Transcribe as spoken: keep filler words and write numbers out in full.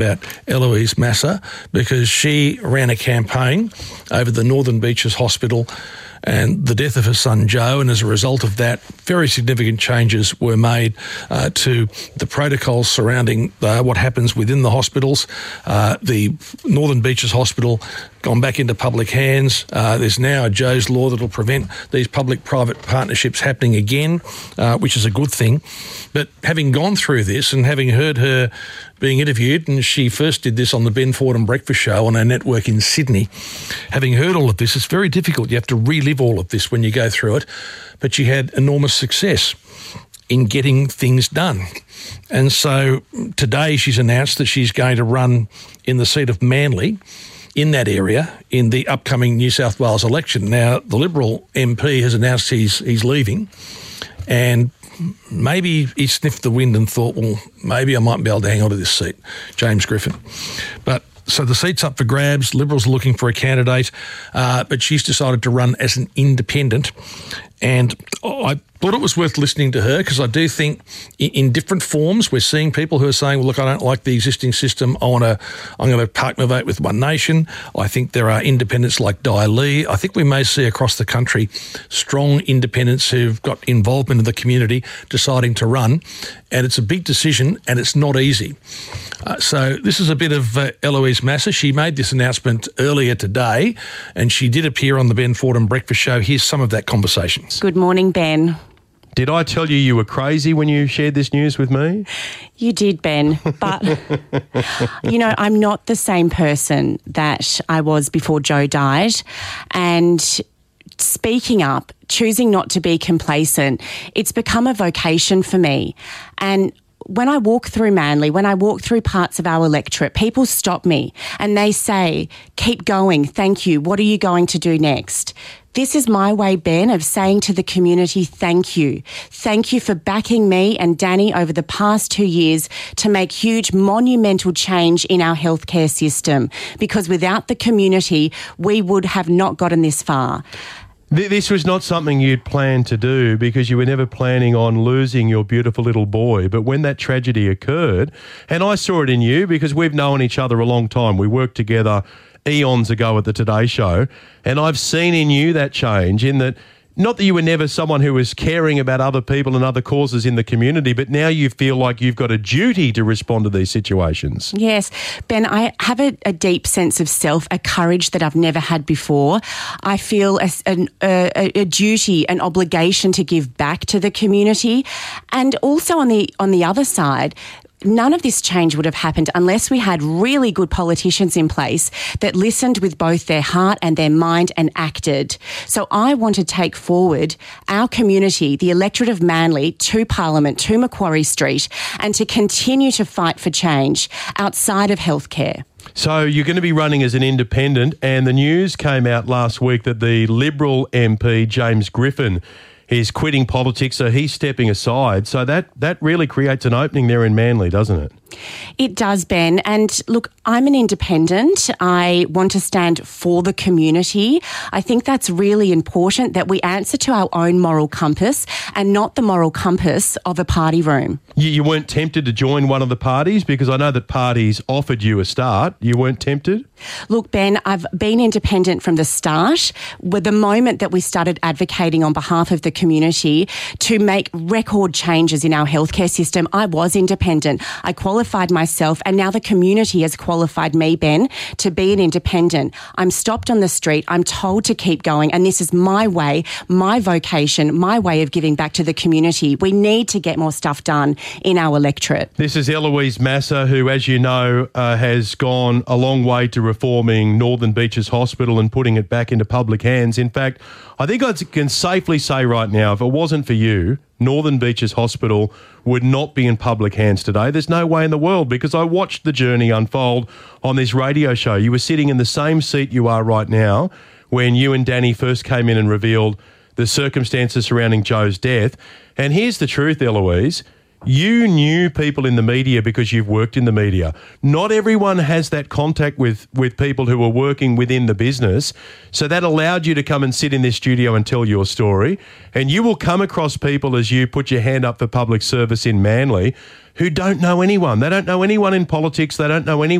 about Eloise Massa because she ran a campaign over the Northern Beaches Hospital and the death of her son Joe, and as a result of that, very significant changes were made uh, to the protocols surrounding uh, what happens within the hospitals. Uh, the Northern Beaches Hospital gone back into public hands. Uh, there's now a Joe's Law that will prevent these public-private partnerships happening again, uh, which is a good thing. But having gone through this and having heard her being interviewed, and she first did this on the Ben Fordham Breakfast Show on our network in Sydney, having heard all of this, it's very difficult. You have to relive all of this when you go through it. But she had enormous success in getting things done. And so today she's announced that she's going to run in the seat of Manly in that area in the upcoming New South Wales election. Now, the Liberal M P has announced he's he's leaving, and maybe he sniffed the wind and thought, well, maybe I might be able to hang on to this seat, James Griffin. But so the seat's up for grabs. Liberals are looking for a candidate, uh, but she's decided to run as an independent. And I thought it was worth listening to her because I do think in, in different forms we're seeing people who are saying, well, look, I don't like the existing system. I want to, I'm going to park my vote with One Nation. I think there are independents like Di Lee. I think we may see across the country strong independents who've got involvement in the community deciding to run. And it's a big decision and it's not easy. Uh, so this is a bit of uh, Eloise Massa. She made this announcement earlier today and she did appear on the Ben Fordham Breakfast Show. Here's some of that conversation. Good morning, Ben. Did I tell you you were crazy when you shared this news with me? You did, Ben, but, you know, I'm not the same person that I was before Joe died, and speaking up, choosing not to be complacent, it's become a vocation for me. And when I walk through Manly, when I walk through parts of our electorate, people stop me and they say, keep going, thank you, what are you going to do next? This is my way, Ben, of saying to the community, thank you. Thank you for backing me and Danny over the past two years to make huge, monumental change in our healthcare system, because without the community, we would have not gotten this far. This was not something you'd planned to do because you were never planning on losing your beautiful little boy. But when that tragedy occurred, and I saw it in you because we've known each other a long time, we worked together eons ago at the Today Show, and I've seen in you that change in that, not that you were never someone who was caring about other people and other causes in the community, but now you feel like you've got a duty to respond to these situations. Yes, Ben, I have a, a deep sense of self, a courage that I've never had before. I feel a, a, a duty, an obligation to give back to the community. And also on the on the other side, none of this change would have happened unless we had really good politicians in place that listened with both their heart and their mind and acted. So I want to take forward our community, the electorate of Manly, to Parliament, to Macquarie Street, and to continue to fight for change outside of healthcare. So you're going to be running as an independent, and the news came out last week that the Liberal M P, James Griffin, he's quitting politics, so he's stepping aside. So that, that really creates an opening there in Manly, doesn't it? It does, Ben. And look, I'm an independent. I want to stand for the community. I think that's really important, that we answer to our own moral compass and not the moral compass of a party room. You, you weren't tempted to join one of the parties? Because I know that parties offered you a start. You weren't tempted? Look, Ben, I've been independent from the start. With the moment that we started advocating on behalf of the community to make record changes in our healthcare system, I was independent. I qualified myself, and now the community has qualified me, Ben, to be an independent. I'm stopped on the street. I'm told to keep going, and this is my way, my vocation, my way of giving back to the community. We need to get more stuff done in our electorate. This is Eloise Massa, who, as you know, uh, has gone a long way to reforming Northern Beaches Hospital and putting it back into public hands. In fact, I think I can safely say right now, if it wasn't for you, Northern Beaches Hospital would not be in public hands today. There's no way in the world, because I watched the journey unfold on this radio show. You were sitting in the same seat you are right now when you and Danny first came in and revealed the circumstances surrounding Joe's death. And here's the truth, Eloise. You knew people in the media because you've worked in the media. Not everyone has that contact with, with people who are working within the business. So that allowed you to come and sit in this studio and tell your story. And you will come across people as you put your hand up for public service in Manly who don't know anyone. They don't know anyone in politics. They don't know anyone